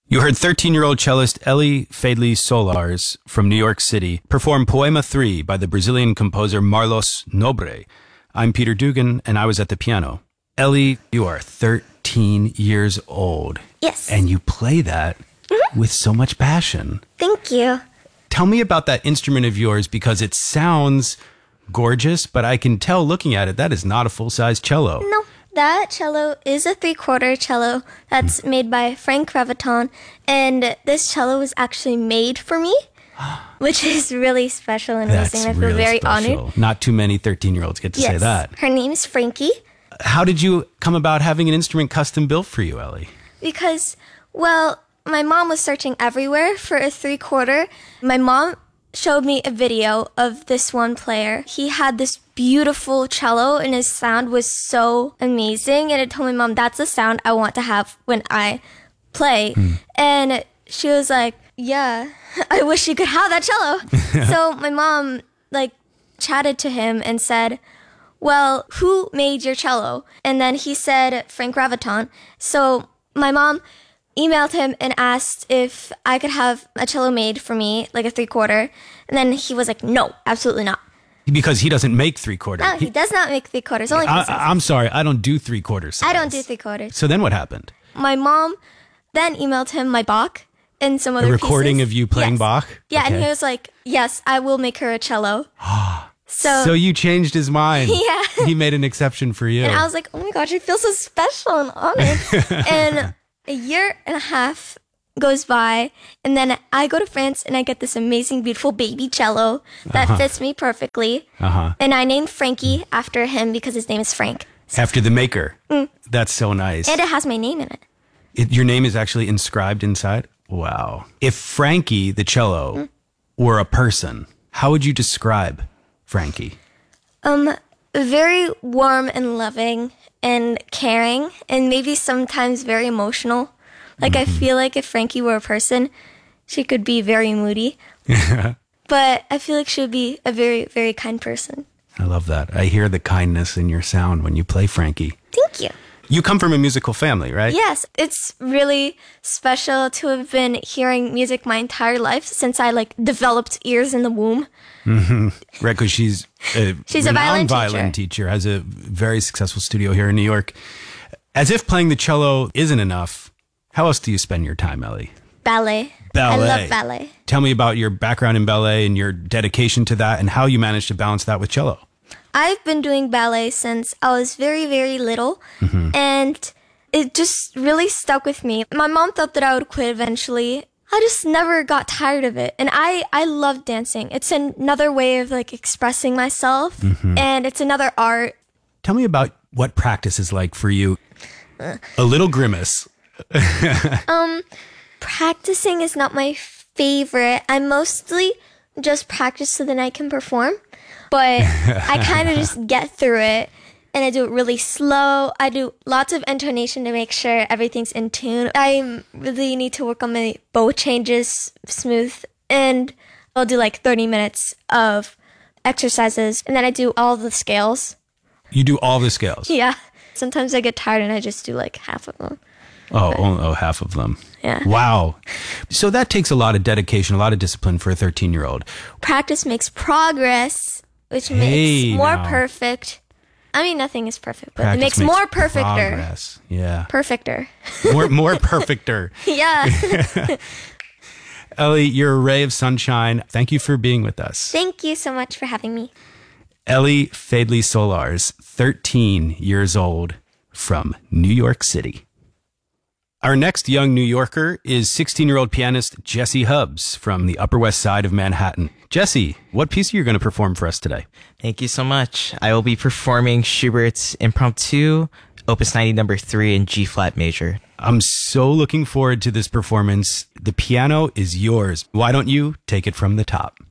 You heard 13-year-old cellist Ellie Fadley Solars from New York City perform Poema 3 by the Brazilian composer Marlos Nobre. I'm Peter Dugan, and I was at the piano. Ellie, you are 13 years old. Yes. And you play that with so much passion. Thank you. Tell me about that instrument of yours, because it sounds gorgeous, but I can tell looking at it, that is not a full-size cello. No, that cello is a 3/4 cello that's made by Frank Revaton, and this cello was actually made for me, which is really special and amazing. I feel really very special. honored. Not too many 13-year-olds get to say that. Her name is Frankie. How did you come about having an instrument custom built for you, Ellie? Because, well, my mom was searching everywhere for a 3/4. My mom showed me a video of this one player. He had this beautiful cello and his sound was so amazing. And I told my mom, that's the sound I want to have when I play. And she was like, yeah, I wish you could have that cello. So my mom chatted to him and said, well, who made your cello? And then he said, Frank Revaton. So my mom emailed him and asked if I could have a cello made for me, like a 3/4. And then he was like, no, absolutely not. Because he doesn't make 3/4. No, he does not make 3/4. Only I'm sorry, I don't do 3/4. I don't do 3/4. So then what happened? My mom then emailed him my Bach and some other A recording pieces. of you playing Yes. Bach? Yeah, Okay. and he was like, yes, I will make her a cello. So you changed his mind. Yeah. He made an exception for you. And I was like, oh my gosh, I feel so special and honored. And a year and a half goes by, and then I go to France and I get this amazing, beautiful baby cello that fits me perfectly. And I named Frankie after him because his name is Frank. After the maker. That's so nice. And it has my name in it. Your name is actually inscribed inside? Wow. If Frankie, the cello, were a person, how would you describe Frankie? Very warm and loving and caring and maybe sometimes very emotional. I feel like if Frankie were a person, she could be very moody. But I feel like she would be a very, very kind person. I love that. I hear the kindness in your sound when you play Frankie. Thank you. You come from a musical family, right? Yes, it's really special to have been hearing music my entire life since I developed ears in the womb. Right, because she's a violin teacher, has a very successful studio here in New York. As if playing the cello isn't enough, how else do you spend your time, Ellie? Ballet. Ballet. I love ballet. Tell me about your background in ballet and your dedication to that and how you managed to balance that with cello. I've been doing ballet since I was very, very little, and it just really stuck with me. My mom thought that I would quit eventually. I just never got tired of it. And I love dancing. It's another way of expressing myself, and it's another art. Tell me about what practice is like for you. A little grimace. Practicing is not my favorite. I mostly just practice so that I can perform. But I kind of just get through it, and I do it really slow. I do lots of intonation to make sure everything's in tune. I really need to work on my bow changes smooth, and I'll do 30 minutes of exercises, and then I do all the scales. You do all the scales? Yeah. Sometimes I get tired and I just do half of them. Oh, half of them. Yeah. Wow. So that takes a lot of dedication, a lot of discipline for a 13-year-old. Practice makes progress, which makes more perfect. I mean, nothing is perfect, but it makes more perfecter. Progress. Yeah. Perfecter. More perfecter. Yeah. Ellie, you're a ray of sunshine. Thank you for being with us. Thank you so much for having me. Ellie Fadley Solars, 13 years old, from New York City. Our next young New Yorker is 16-year-old pianist Jesse Hubbs from the Upper West Side of Manhattan. Jesse, what piece are you going to perform for us today? Thank you so much. I will be performing Schubert's Impromptu, Opus 90 number 3 in G-flat major. I'm so looking forward to this performance. The piano is yours. Why don't you take it from the top?